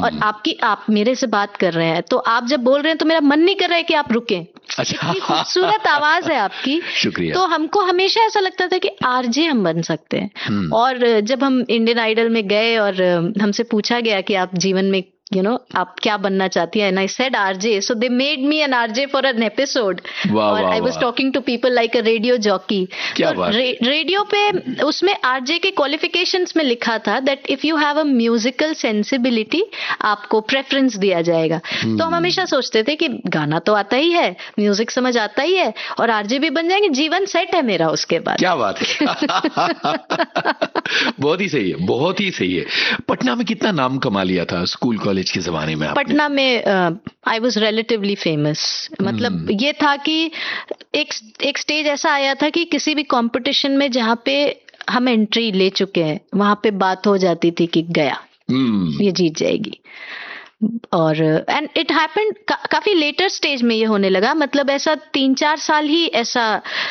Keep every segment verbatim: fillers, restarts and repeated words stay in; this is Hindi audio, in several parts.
और आपकी आप मेरे से बात कर रहे हैं तो आप जब बोल रहे हैं तो मेरा मन नहीं कर रहा है कि आप रुकें। अच्छा, इतनी खूबसूरत आवाज है आपकी। शुक्रिया। तो हमको हमेशा ऐसा लगता था कि आरजे हम बन सकते हैं। और जब हम इंडियन आइडल में गए और हमसे पूछा गया कि आप जीवन में you know आप क्या बनना चाहती हैं, and I said R J, so they made me an R J for an episode। और I was talking to people like a radio jockey। क्या तो बात? रे, रेडियो पे उसमें R J के क्वालिफिकेशंस में लिखा था that if you have a musical sensibility आपको प्रेफरेंस दिया जाएगा। तो हम हमेशा सोचते थे कि गाना तो आता ही है, म्यूजिक समझ आता ही है और आरजे भी बन जाएंगे, जीवन सेट है मेरा उसके बाद। क्या बात है। बहुत ही सही है, बहुत ही सही है। पटना में कितना नाम कमा लिया था स्कूल कॉलेज के जमाने में आपने? पटना में आई वाज रिलेटिवली फेमस। मतलब ये था कि एक एक स्टेज ऐसा आया था कि किसी भी कंपटीशन में जहाँ पे हम एंट्री ले चुके हैं वहां पे बात हो जाती थी कि गया hmm. ये जीत जाएगी। और एंड इट हैपेंड का, काफी लेटर स्टेज में ये होने लगा। मतलब ऐसा तीन चार साल ही ऐसा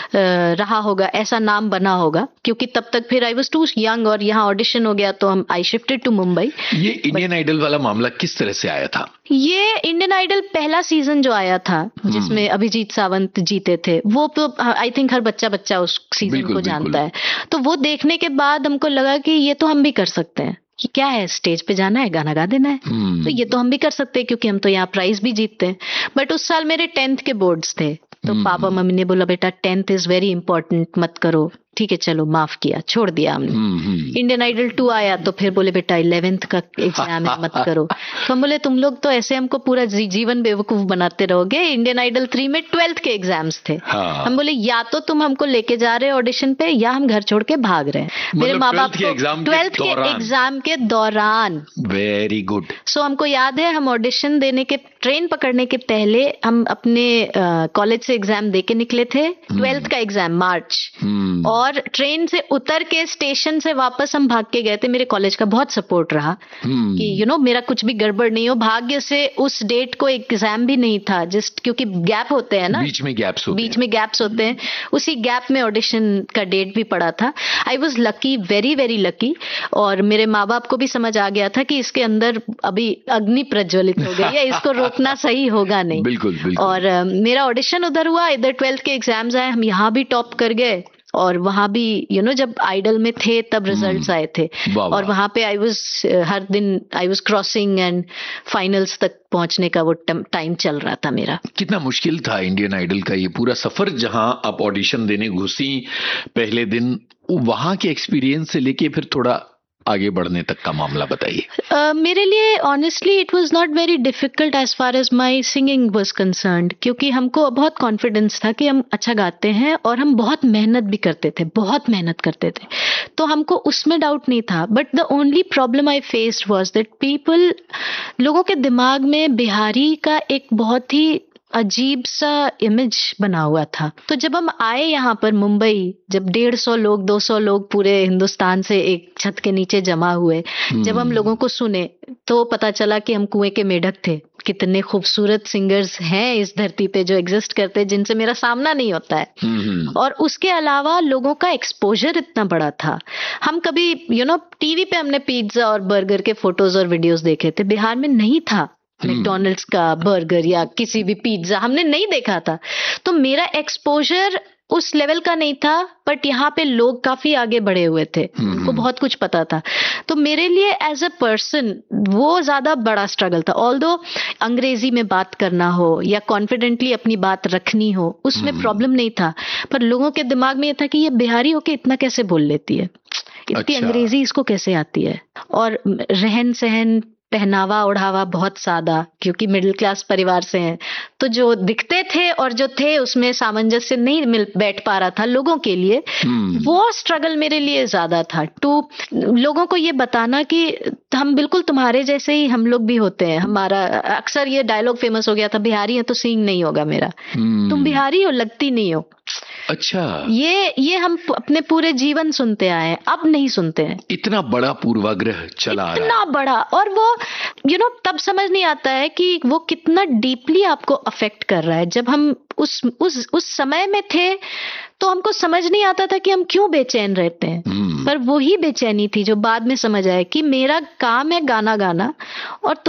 रहा होगा, ऐसा नाम बना होगा, क्योंकि तब तक फिर आई वाज टू यंग और यहाँ ऑडिशन हो गया तो हम आई शिफ्टेड टू मुंबई। ये इंडियन आइडल वाला मामला किस तरह से आया था? ये इंडियन आइडल पहला सीजन जो आया था जिसमें अभिजीत सावंत जीते थे, वो तो आई थिंक हर बच्चा बच्चा उस सीजन को जानता है। तो वो देखने के बाद हमको लगा कि ये तो हम भी कर सकते हैं, कि क्या है स्टेज पे जाना है, गाना गा देना है। hmm. तो ये तो हम भी कर सकते हैं क्योंकि हम तो यहाँ प्राइज भी जीतते हैं। बट उस साल मेरे टेंथ के बोर्ड्स थे तो hmm. पापा मम्मी ने बोला बेटा टेंथ इज वेरी इंपॉर्टेंट, मत करो। ठीक है चलो माफ किया, छोड़ दिया हमने। hmm. इंडियन आइडल टू आया तो फिर बोले बेटा इलेवेंथ का एग्जाम है, मत करो। तो हम बोले तुम लोग तो ऐसे हमको पूरा जी, जीवन बेवकूफ बनाते रहोगे। इंडियन आइडल थ्री में ट्वेल्थ के एग्जाम्स थे। हाँ। हम बोले या तो तुम हमको लेके जा रहे हो ऑडिशन पे या हम घर छोड़ के भाग रहे हैं। मेरे माँ बाप को ट्वेल्थ के एग्जाम के दौरान। Very good. सो हमको याद है हम ऑडिशन देने के ट्रेन पकड़ने के पहले हम अपने कॉलेज से एग्जाम दे के निकले थे, ट्वेल्थ का एग्जाम मार्च। और ट्रेन से उतर के स्टेशन से वापस हम भाग के गए थे। मेरे कॉलेज का बहुत सपोर्ट रहा hmm. कि यू नो मेरा कुछ भी गड़बड़ नहीं हो। भाग्य से उस डेट को एग्जाम भी नहीं था, जस्ट क्योंकि गैप होते हैं ना, बीच में गैप्स होते बीच में गैप्स होते हैं। उसी गैप में ऑडिशन का डेट भी पड़ा था। I was lucky, very very lucky. और मेरे माँ बाप को भी समझ आ गया था कि इसके अंदर अभी अग्नि प्रज्वलित हो गई है, इसको रोकना सही होगा नहीं। बिल्कुल, बिल्कुल। और uh, मेरा ऑडिशन उधर हुआ, इधर ट्वेल्थ के एग्जाम्स आए, हम यहाँ भी टॉप कर गए। और वहां भी यू you नो know, जब आइडल में थे तब रिजल्ट्स आए थे। और वहां पे आई वाज हर दिन I was crossing and finals तक पहुंचने का वो टाइम चल रहा था मेरा। कितना मुश्किल था इंडियन आइडल का ये पूरा सफर, जहां आप ऑडिशन देने घुसी पहले दिन, वहां के एक्सपीरियंस से लेके फिर थोड़ा आगे बढ़ने तक का मामला बताइए। uh, मेरे लिए honestly it was not very difficult as far as my singing was concerned, क्योंकि हमको बहुत कॉन्फिडेंस था कि हम अच्छा गाते हैं और हम बहुत मेहनत भी करते थे, बहुत मेहनत करते थे। तो हमको उसमें डाउट नहीं था। But the only problem I faced was that people, लोगों के दिमाग में बिहारी का एक बहुत ही अजीब सा इमेज बना हुआ था। तो जब हम आए यहाँ पर मुंबई, जब डेढ़ सौ लोग, दो सौ लोग पूरे हिंदुस्तान से एक छत के नीचे जमा हुए, जब हम लोगों को सुने तो पता चला कि हम कुएं के मेढक थे। कितने खूबसूरत सिंगर्स हैं इस धरती पे जो एग्जिस्ट करते हैं, जिनसे मेरा सामना नहीं होता है। और उसके अलावा लोगों का एक्सपोजर इतना बड़ा था। हम कभी यू नो टीवी पे हमने पिज्जा और बर्गर के फोटोज और वीडियोस देखे थे, बिहार में नहीं था मैकडॉनल्ड्स का बर्गर या किसी भी पिज्जा हमने नहीं देखा था। तो मेरा एक्सपोजर उस लेवल का नहीं था, बट यहाँ पे लोग काफी आगे बढ़े हुए थे, उनको बहुत कुछ पता था। तो मेरे लिए एज अ पर्सन वो ज्यादा बड़ा स्ट्रगल था। ऑल्दो अंग्रेजी में बात करना हो या कॉन्फिडेंटली अपनी बात रखनी हो, उसमें प्रॉब्लम नहीं था। पर लोगों के दिमाग में ये था कि ये बिहारी होके इतना कैसे बोल लेती है, इतनी अच्छा। अंग्रेजी इसको कैसे आती है। और रहन सहन, पहनावा ओढ़ावा बहुत सादा, क्योंकि मिडिल क्लास परिवार से हैं। तो जो दिखते थे और जो थे उसमें सामंजस्य नहीं मिल बैठ पा रहा था लोगों के लिए। hmm. वो स्ट्रगल मेरे लिए ज्यादा था। टू लोगों को ये बताना कि हम बिल्कुल तुम्हारे जैसे ही हम लोग भी होते हैं। हमारा अक्सर ये डायलॉग फेमस हो गया था, बिहारी है तो सींग नहीं होगा मेरा। hmm. तुम बिहारी हो, लगती नहीं हो। अच्छा, ये ये हम अपने पूरे जीवन सुनते आए हैं, अब नहीं सुनते हैं। इतना बड़ा पूर्वाग्रह चला आ रहा है, इतना बड़ा। और वो यू नो तब समझ नहीं आता है कि वो कितना डीपली आपको अफेक्ट कर रहा है। जब हम उस उस उस समय में थे तो हमको समझ नहीं आता था कि हम क्यों बेचैन रहते हैं। hmm. पर वही बेचैनी थी जो बाद में समझ आया कि मेरा काम है गाना गाना और